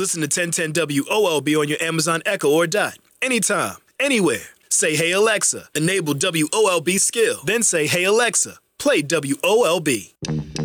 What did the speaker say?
Listen to 1010 WOLB on your Amazon Echo or Dot. Anytime, anywhere. Say, hey, Alexa, enable WOLB skill. Then say, hey, Alexa, play WOLB.